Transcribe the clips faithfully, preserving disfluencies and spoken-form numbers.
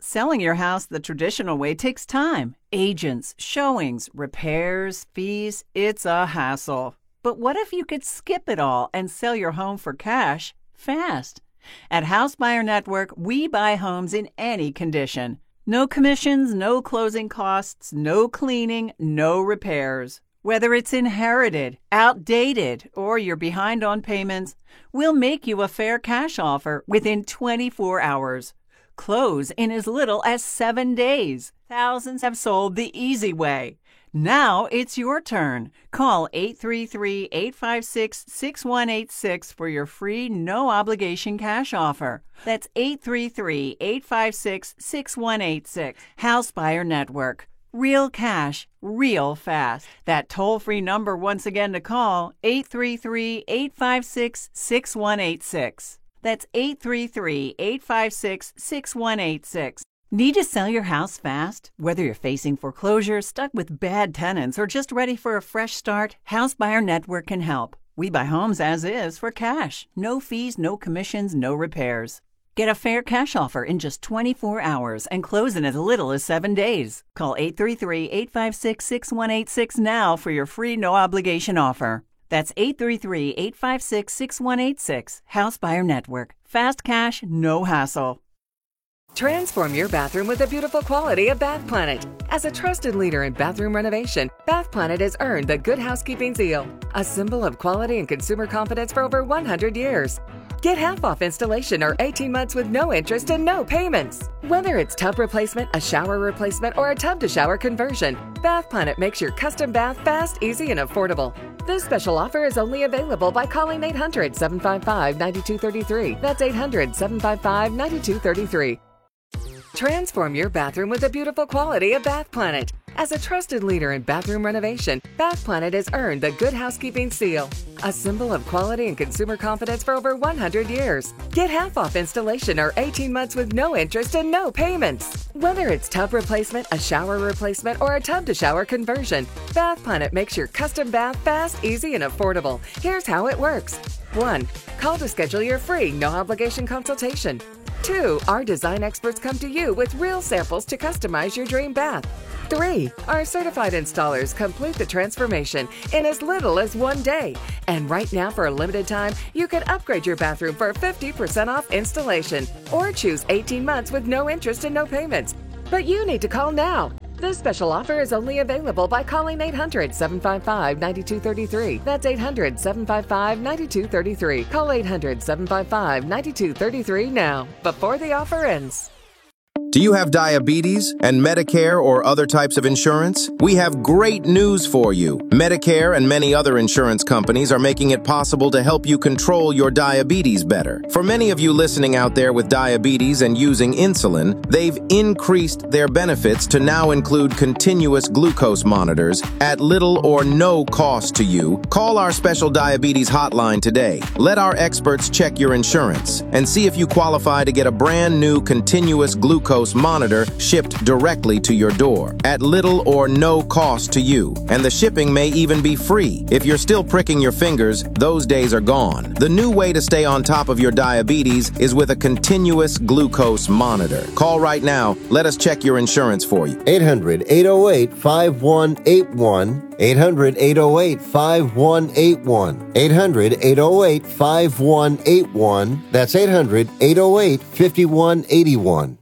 Selling your house the traditional way takes time. Agents, showings, repairs, fees. It's a hassle. But what if you could skip it all and sell your home for cash fast? At House Buyer Network, we buy homes in any condition. No commissions, no closing costs, no cleaning, no repairs. Whether it's inherited, outdated, or you're behind on payments, we'll make you a fair cash offer within twenty-four hours. Close in as little as seven days. Thousands have sold the easy way. Now it's your turn. Call eight three three, eight five six, six one eight six for your free no-obligation cash offer. That's eight three three, eight five six, six one eight six. House Buyer Network. Real cash, real fast. That toll-free number once again to call, eight three three, eight five six, six one eight six. That's eight three three, eight five six, six one eight six. Need to sell your house fast? Whether you're facing foreclosure, stuck with bad tenants, or just ready for a fresh start, House Buyer Network can help. We buy homes as is for cash. No fees, no commissions, no repairs. Get a fair cash offer in just twenty-four hours and close in as little as seven days. Call eight three three, eight five six, six one eight six now for your free no-obligation offer. That's eight three three, eight five six, six one eight six. House Buyer Network. Fast cash, no hassle. Transform your bathroom with the beautiful quality of Bath Planet. As a trusted leader in bathroom renovation, Bath Planet has earned the Good Housekeeping seal, a symbol of quality and consumer confidence for over one hundred years. Get half off installation or eighteen months with no interest and no payments. Whether it's tub replacement, a shower replacement, or a tub-to-shower conversion, Bath Planet makes your custom bath fast, easy, and affordable. This special offer is only available by calling eight hundred, seven five five, nine two three three. That's eight hundred, seven five five, nine two three three. Transform your bathroom with the beautiful quality of Bath Planet. As a trusted leader in bathroom renovation, Bath Planet has earned the Good Housekeeping seal, a symbol of quality and consumer confidence for over one hundred years. Get half off installation or eighteen months with no interest and no payments. Whether it's tub replacement, a shower replacement, or a tub-to-shower conversion, Bath Planet makes your custom bath fast, easy, and affordable. Here's how it works. one. Call to schedule your free no-obligation consultation. two. Our design experts come to you with real samples to customize your dream bath. three. Our certified installers complete the transformation in as little as one day. And right now, for a limited time, you can upgrade your bathroom for fifty percent off installation or choose eighteen months with no interest and no payments. But you need to call now. This special offer is only available by calling eight hundred, seven five five, nine two three three. That's eight hundred, seven five five, nine two three three. Call eight hundred, seven five five, nine two three three now, before the offer ends. Do you have diabetes and Medicare or other types of insurance? We have great news for you. Medicare and many other insurance companies are making it possible to help you control your diabetes better. For many of you listening out there with diabetes and using insulin, they've increased their benefits to now include continuous glucose monitors at little or no cost to you. Call our special diabetes hotline today. Let our experts check your insurance and see if you qualify to get a brand new continuous glucose monitor shipped directly to your door at little or no cost to you. And the shipping may even be free. If you're still pricking your fingers, those days are gone. The new way to stay on top of your diabetes is with a continuous glucose monitor. Call right now. Let us check your insurance for you. eight hundred, eight oh eight, five one eight one. eight hundred, eight oh eight, five one eight one. eight hundred, eight oh eight, five one eight one. That's eight hundred, eight oh eight, five one eight one.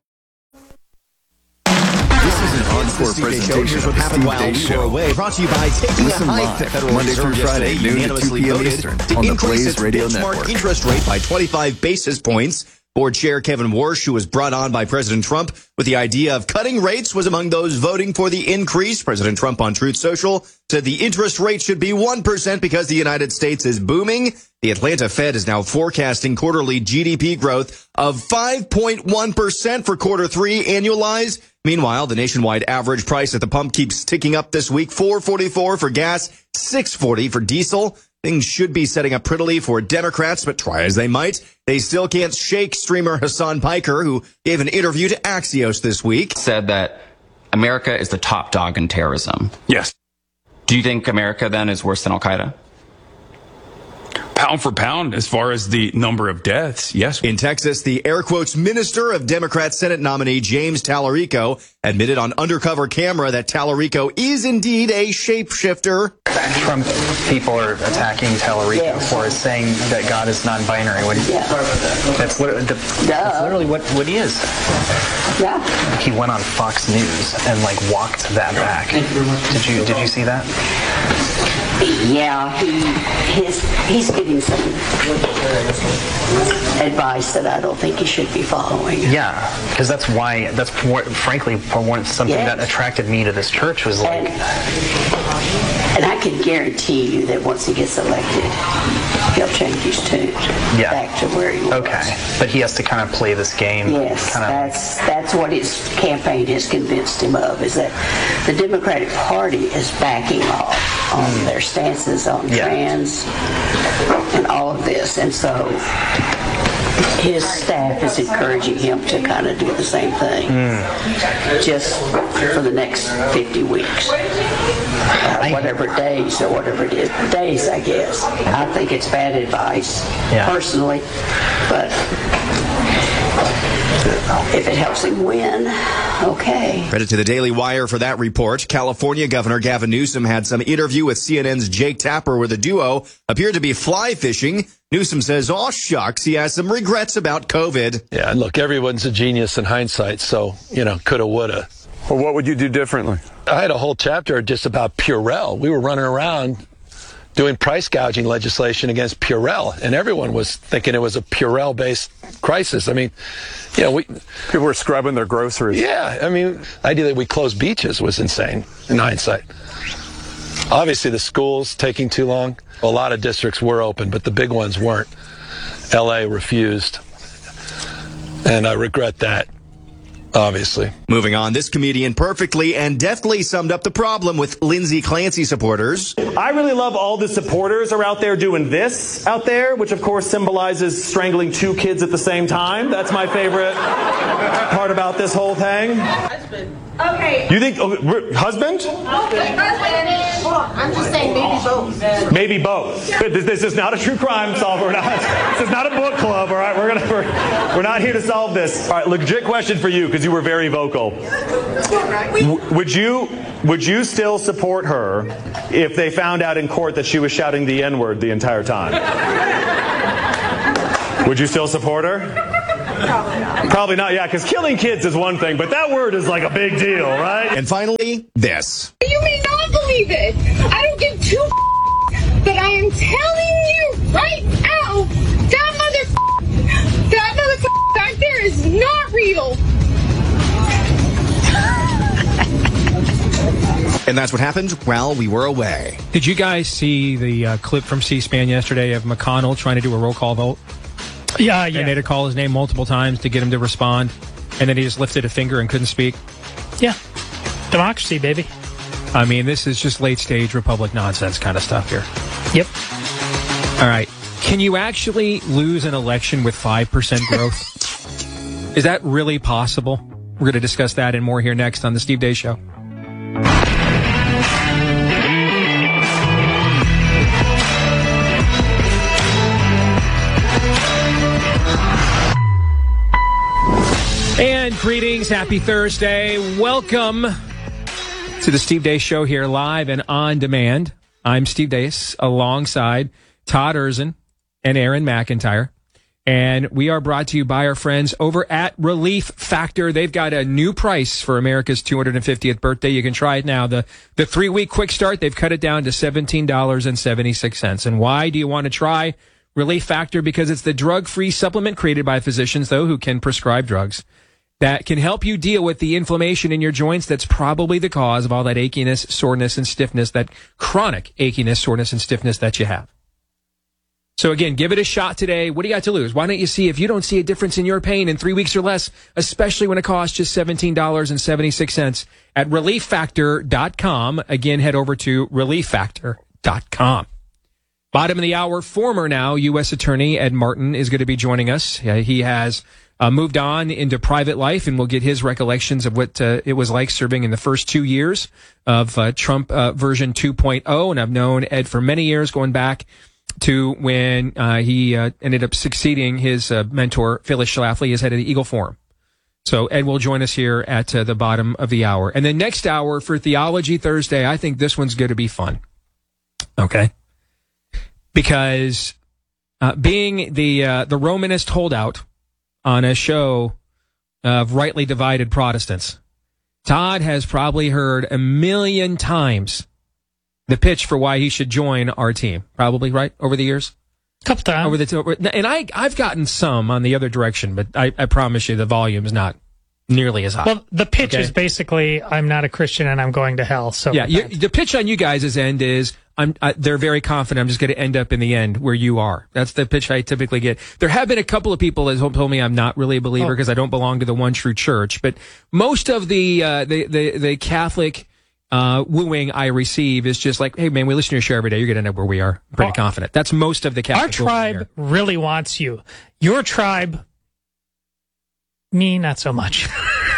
For a presentation of the Steve Day Show. Away, brought to you by taking Listen a hike. live The Federal Monday Reserve through Friday, yesterday noon to unanimously two p.m. voted Eastern to on the increase Blaze its Radio benchmark Network. interest rate by twenty-five basis points. Board Chair Kevin Warsh, who was brought on by President Trump with the idea of cutting rates, was among those voting for the increase. President Trump on Truth Social said the interest rate should be one percent because the United States is booming. The Atlanta Fed is now forecasting quarterly G D P growth of five point one percent for quarter three annualized. Meanwhile, the nationwide average price at the pump keeps ticking up this week. four forty-four for gas, six forty for diesel. Things should be setting up prettily for Democrats, but try as they might, they still can't shake streamer Hassan Piker, who gave an interview to Axios this week. Said that America is the top dog in terrorism. Yes. Do you think America then is worse than Al-Qaeda? pound for pound, as far as the number of deaths, yes. In Texas, the air quotes minister of Democrat Senate nominee James Tallarico admitted on undercover camera that Tallarico is indeed a shapeshifter. Trump people are attacking Tallarico yes. for saying that God is non-binary. What, yeah. That's, what, the, that's literally what, what he is. Yeah. He went on Fox News and like walked that back. Did you did you see that? Yeah, he his he's giving some advice that I don't think he should be following. Yeah, because that's why that's for, frankly for one, something yes. that attracted me to this church was like. And, and I can guarantee you that once he gets elected, he'll change his tune yeah. back to where he was. Okay, but he has to kind of play this game. Yes, kind of. that's that's what his campaign has convinced him of, is that the Democratic Party is backing off on mm. their stances on yeah. trans and all of this, and so his staff is encouraging him to kind of do the same thing, mm. just for the next fifty weeks, uh, whatever days or whatever it is, days, I guess. I think it's bad advice, yeah. personally, but if it helps him win, okay. Credit to the Daily Wire for that report. California Governor Gavin Newsom had some interview with C N N's Jake Tapper where the duo appeared to be fly fishing. Newsom says, oh, shucks, he has some regrets about COVID. Yeah, look, everyone's a genius in hindsight, so, you know, coulda, woulda. Well, what would you do differently? I had a whole chapter just about Purell. We were running around doing price gouging legislation against Purell, and everyone was thinking it was a Purell-based crisis. I mean, you know, we... People were scrubbing their groceries. Yeah, I mean, the idea that we closed beaches was insane in hindsight. Obviously, the schools taking too long. A lot of districts were open, but the big ones weren't. L A refused, and I regret that. Obviously. Moving on, this comedian perfectly and deftly summed up the problem with Lindsay Clancy supporters. I really love all the supporters are out there doing this out there, which of course symbolizes strangling two kids at the same time. That's my favorite part about this whole thing. Husband. Okay. You think, oh, husband? Husband. I'm just saying maybe both. Maybe both. This, this is not a true crime solver. We're not, this is not a book club, all right? We're, gonna, we're, we're not here to solve this. All right, legit question for you, because you were very vocal. W- would you would you still support her if they found out in court that she was shouting the N-word the entire time? Would you still support her? Probably not. Probably not, yeah, because killing kids is one thing, but that word is like a big deal, right? And finally, this. You may not believe it. I don't give two f- but I am telling you right now, that mother that motherfucker back there is not real. And that's what happened while we were away. Did you guys see the uh, clip from C-SPAN yesterday of McConnell trying to do a roll call vote? Yeah, yeah. And they had to call his name multiple times to get him to respond, and then he just lifted a finger and couldn't speak. Yeah. Democracy, baby. I mean, this is just late-stage Republic nonsense kind of stuff here. Yep. All right. Can you actually lose an election with five percent growth? Is that really possible? We're going to discuss that and more here next on The Steve Deace Show. And greetings, happy Thursday. Welcome to the Steve Deace Show here live and on demand. I'm Steve Deace alongside Todd Erzin and Aaron McIntyre. And we are brought to you by our friends over at Relief Factor. They've got a new price for America's two hundred fiftieth birthday. You can try it now. The the three-week quick start, they've cut it down to seventeen dollars and seventy-six cents. And why do you want to try Relief Factor? Because it's the drug-free supplement created by physicians, though, who can prescribe drugs that can help you deal with the inflammation in your joints that's probably the cause of all that achiness, soreness, and stiffness, that chronic achiness, soreness, and stiffness that you have. So again, give it a shot today. What do you got to lose? Why don't you see if you don't see a difference in your pain in three weeks or less, especially when it costs just seventeen dollars and seventy-six cents at relief factor dot com. Again, head over to relief factor dot com. Bottom of the hour, former now U S Attorney Ed Martin is going to be joining us. Uh, he has uh, moved on into private life, and we'll get his recollections of what uh, it was like serving in the first two years of uh, Trump uh, version two point oh. And I've known Ed for many years, going back to when uh, he uh, ended up succeeding his uh, mentor, Phyllis Schlafly, as head of the Eagle Forum. So Ed will join us here at uh, the bottom of the hour. And then next hour for Theology Thursday, I think this one's going to be fun. Okay? Because uh, being the uh, the Romanist holdout on a show of rightly divided Protestants, Todd has probably heard a million times the pitch for why he should join our team. Probably, right? Over the years? Couple times. Over the over, and I, I've gotten some on the other direction, but I, I promise you the volume is not nearly as high. Well, the pitch okay? is basically, I'm not a Christian and I'm going to hell. So yeah, you, the pitch on you guys' end is, I'm. I, they're very confident I'm just going to end up in the end where you are. That's the pitch I typically get. There have been a couple of people that told me I'm not really a believer because oh. I don't belong to the one true church, but most of the uh, the, the the Catholic uh, wooing I receive is just like, hey man, we listen to your show every day. You're going to end up where we are. I'm pretty well, confident. That's most of the Catholic. Our tribe really wants you. Your tribe, me, not so much.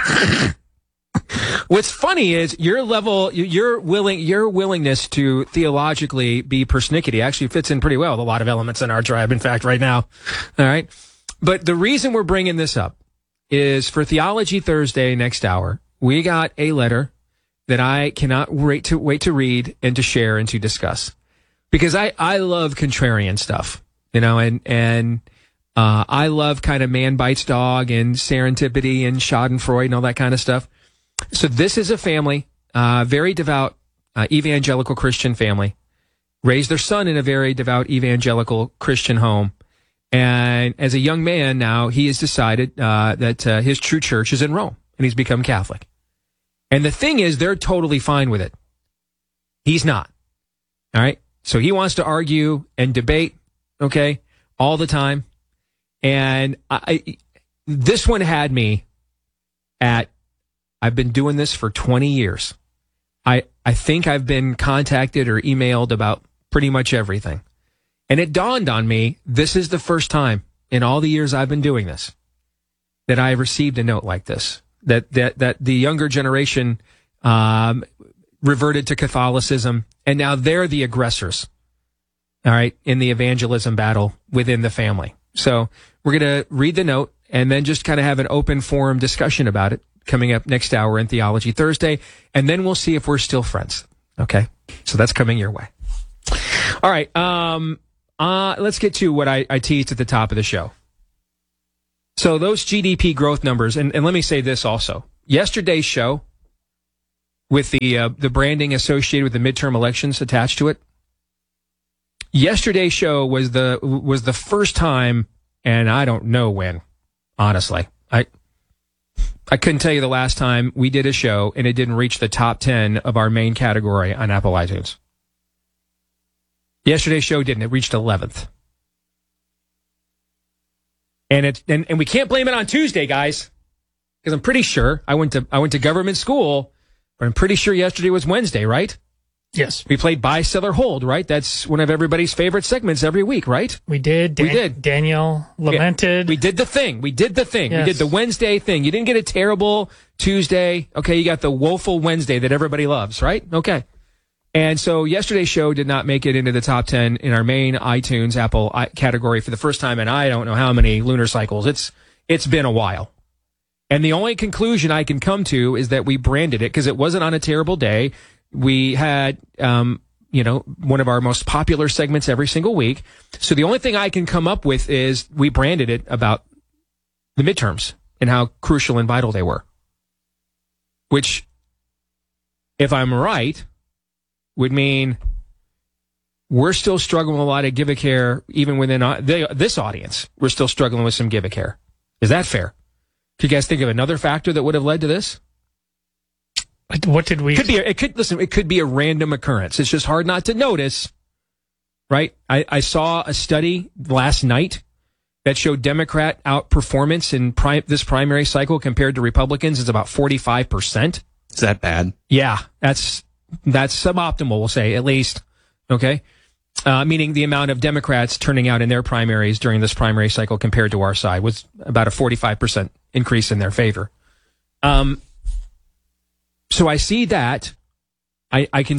What's funny is your level, your willing, your willingness to theologically be persnickety actually fits in pretty well with a lot of elements in our tribe. In fact, right now, all right. But the reason we're bringing this up is for Theology Thursday next hour, we got a letter that I cannot wait to wait to read and to share and to discuss, because I I love contrarian stuff, you know, and and uh, I love kind of man bites dog and serendipity and Schadenfreude and all that kind of stuff. So this is a family, uh, very devout uh, evangelical Christian family, raised their son in a very devout evangelical Christian home. And as a young man now, he has decided uh, that uh, his true church is in Rome, and he's become Catholic. And the thing is, they're totally fine with it. He's not. All right? So he wants to argue and debate, okay, all the time. And I, this one had me at, I've been doing this for twenty years. I, I think I've been contacted or emailed about pretty much everything. And it dawned on me, this is the first time in all the years I've been doing this that I received a note like this, that that that the younger generation um, reverted to Catholicism, and now they're the aggressors, all right, in the evangelism battle within the family. So we're going to read the note and then just kind of have an open forum discussion about it coming up next hour in Theology Thursday, and then we'll see if we're still friends. Okay? So that's coming your way. All right. Um, uh, let's get to what I, I teased at the top of the show. So those G D P growth numbers, and, and let me say this also. Yesterday's show, with the uh, the branding associated with the midterm elections attached to it, yesterday's show was the was the first time, and I don't know when, honestly. I I couldn't tell you the last time we did a show and it didn't reach the top ten of our main category on Apple iTunes. Yesterday's show didn't. It reached eleventh. And it and, and we can't blame it on Tuesday, guys, because I'm pretty sure I went to I went to government school, but I'm pretty sure yesterday was Wednesday, right? Yes. We played Buy, Sell, or Hold, right? That's one of everybody's favorite segments every week, right? We did. Dan- we did. Daniel lamented. We did the thing. We did the thing. Yes. We did the Wednesday thing. You didn't get a terrible Tuesday. Okay, you got the woeful Wednesday that everybody loves, right? Okay. And so yesterday's show did not make it into the top ten in our main iTunes Apple category for the first time in I don't know how many lunar cycles. It's It's been a while. And the only conclusion I can come to is that we branded it because it wasn't on a terrible day. We had, um, you know, one of our most popular segments every single week. So the only thing I can come up with is we branded it about the midterms and how crucial and vital they were. Which, if I'm right, would mean we're still struggling with a lot of give a care, even within uh, the, this audience. We're still struggling with some give a care. Is that fair? Could you guys think of another factor that would have led to this? What did we? Could be. A, it could listen. It could be a random occurrence. It's just hard not to notice, right? I, I saw a study last night that showed Democrat outperformance in prim, this primary cycle compared to Republicans is about forty-five percent. Is that bad? Yeah, that's that's suboptimal. We'll say at least. Okay, uh, meaning the amount of Democrats turning out in their primaries during this primary cycle compared to our side was about a forty-five percent increase in their favor. Um. So I see that. I, I can.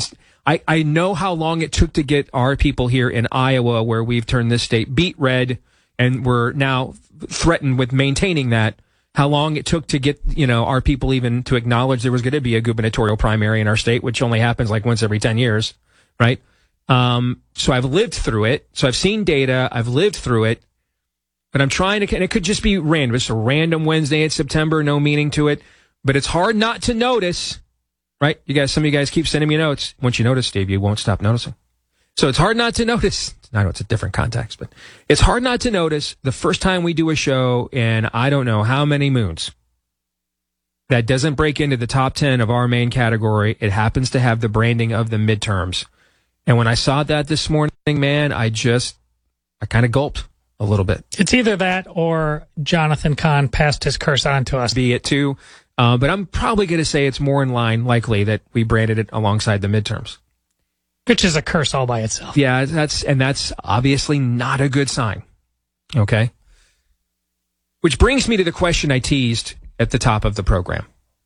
I, I know how long it took to get our people here in Iowa, where we've turned this state beet red, and we're now threatened with maintaining that. How long it took to get, you know, our people even to acknowledge there was going to be a gubernatorial primary in our state, which only happens like once every ten years, right? Um, so I've lived through it. So I've seen data. I've lived through it. But I'm trying to, and it could just be random. It's a random Wednesday in September, no meaning to it. But it's hard not to notice, right? You guys, some of you guys keep sending me notes. Once you notice, Steve, you won't stop noticing. So it's hard not to notice. I know it's a different context, but it's hard not to notice the first time we do a show in I don't know how many moons that doesn't break into the top ten of our main category. It happens to have the branding of the midterms. And when I saw that this morning, man, I just, I kind of gulped a little bit. It's either that or Jonathan Cahn passed his curse on to us. Be it too. Uh, but I'm probably going to say it's more in line, likely, that we branded it alongside the midterms. Which is a curse all by itself. Yeah, that's and that's obviously not a good sign. Okay? Which brings me to the question I teased at the top of the program.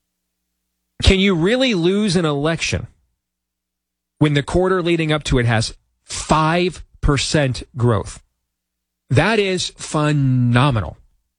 Can you really lose an election when the quarter leading up to it has five percent growth? That is phenomenal.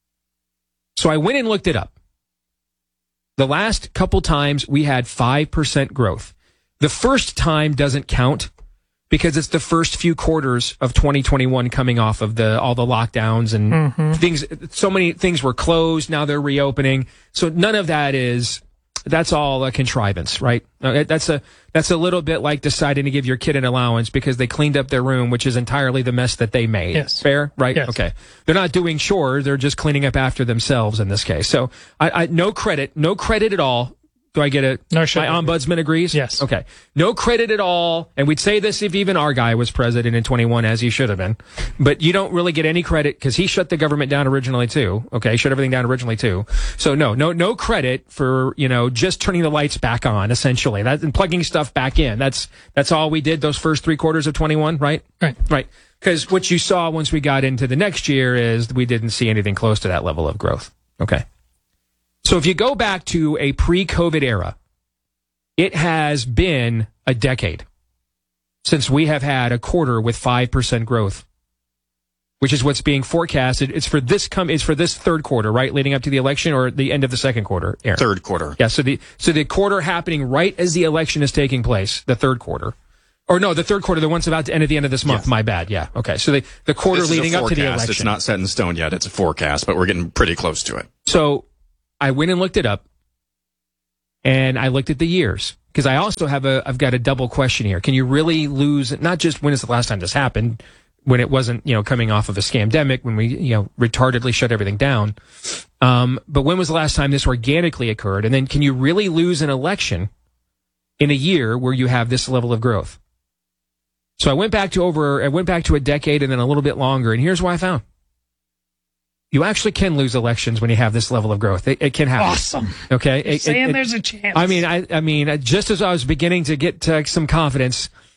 So I went and looked it up. The last couple times we had five percent growth. The first time doesn't count because it's the first few quarters of twenty twenty-one coming off of the all the lockdowns and mm-hmm. things. So many things were closed. Now they're reopening. So none of that is, that's all a contrivance, right? That's a, that's a little bit like deciding to give your kid an allowance because they cleaned up their room, which is entirely the mess that they made. Yes. Fair? Right? Yes. Okay. They're not doing chores. They're just cleaning up after themselves in this case. So I, I no credit, no credit at all. Do I get it? No, my sure. ombudsman agrees? Yes. Okay. No credit at all. And we'd say this if even our guy was president in twenty-one, as he should have been. But you don't really get any credit because he shut the government down originally too. Okay. Shut everything down originally too. So no, no, no credit for, you know, just turning the lights back on, essentially. That, and plugging stuff back in. That's, that's all we did those first three quarters of twenty-one, right? Right. Right. Because what you saw once we got into the next year is we didn't see anything close to that level of growth. Okay. So if you go back to a pre-COVID era, it has been a decade since we have had a quarter with five percent growth, which is what's being forecasted. It's for this come, it's for this third quarter, right? Leading up to the election or the end of the second quarter, Aaron? Third quarter. Yeah. So the, so the quarter happening right as the election is taking place, the third quarter. Or no, the third quarter, the one's about to end at the end of this month. Yes. My bad. Yeah. Okay. So the, the quarter this leading up to the election. It's not set in stone yet. It's a forecast, but we're getting pretty close to it. So I went and looked it up and I looked at the years because I also have a, I've got a double question here. Can you really lose, not just when is the last time this happened, when it wasn't, you know, coming off of a scamdemic, when we, you know, retardedly shut everything down. Um, but when was the last time this organically occurred? And then can you really lose an election in a year where you have this level of growth? So I went back to over, I went back to a decade and then a little bit longer. And here's what I found. You actually can lose elections when you have this level of growth. It, it can happen. Awesome. Okay. You're it, saying it, there's a chance. I mean, I, I mean, just as I was beginning to get uh, some confidence,